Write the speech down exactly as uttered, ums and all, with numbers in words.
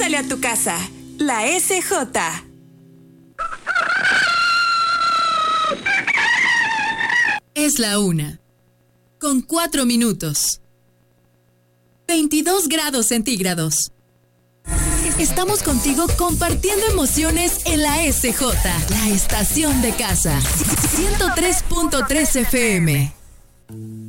Pásale a tu casa. La S J. Es la una. Con cuatro minutos. veintidós grados centígrados. Estamos contigo compartiendo emociones en la S J, la estación de casa. ciento tres punto tres F M.